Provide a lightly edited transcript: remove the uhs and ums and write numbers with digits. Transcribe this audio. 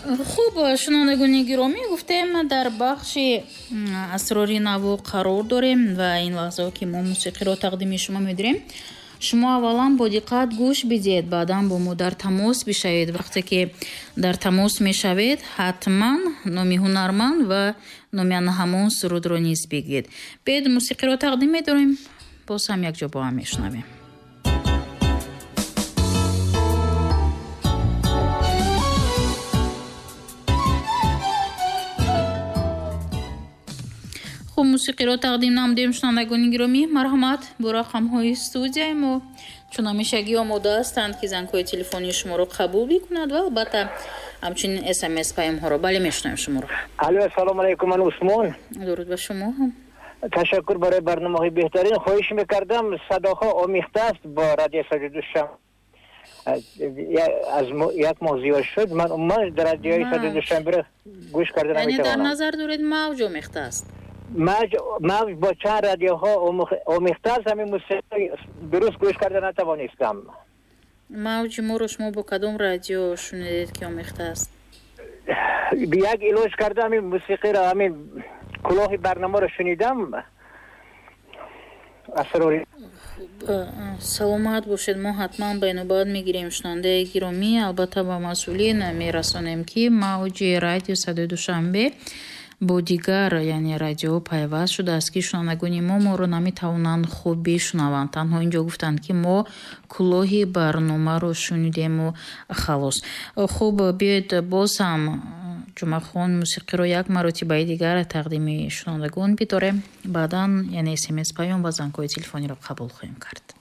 хуб, шунавандагони гиромӣ, гуфтем дар бахши асрори наво қарор дорем ва ин лаҳзаҳо ки мо мусиқиро тақдими шумо медирем. шумо аввалан бо диққат гӯш бидиҳед, баъдан бо мо дар тамос бишавед. вақте ки дар тамос мешавед, ҳатман номи ҳунарманд ва номи ҳамон сурудро низ бигӯед. бед мусиқиро тақдим медорем, боз ҳам якҷо бо ҳам мешунавем. мусиқиро тақдим намудем. шунавандагони гиромӣ, марҳамат бо рақамҳои студияи мо чун ҳамешагӣ омода ҳастанд ки занкҳои телефони шуморо қабул бикунад ва албатта ҳамчунин смс паёмҳоро. бале, мешунавем шуморо. алло, ассалому алайкум. ман усмон. дуруд ба шумо ҳам. ташаккур барои барномаҳои беҳтарин. хоҳиш мекардам, садоҳо омехтааст бо радио Садудушам. аз як моҳ зиёд шуд. ман умуман дар радиои Садудушамбиро гӯш карда наметавонам. яъне дар назар доред мавҷ омехтааст? мавҷ бо чанд радиоҳо омехтааст. ҳамин мусиқи дуруст гӯш карда натавонистам. мавҷи моро шумо бо кадом радио шунидед ки омехтааст? як илоҷ карда ҳамин мусиқиро, ҳамин кулоҳи барномаро шунидам. асрори саломат бошед. мо ҳатман ба инобат мегирем. шунавандаи гиромӣ, албатта ба масъулин мерасонем ки мавҷи радио Садои Душанбе бо дигар яъне радио пайваст шудааст ки шунавандагони моро наметавонанд хуб бишунаванд. танҳо инҷо гуфтанд ки мо кулоҳи барномаро шунидему халос. хуб, биёед боз ҳам ҷумъахон мусиқиро як маротибаи дигар тақдими шунавандагон бидорем. баъдан яъне смс паём ва занкҳои телефониро қабул хоҳем кард.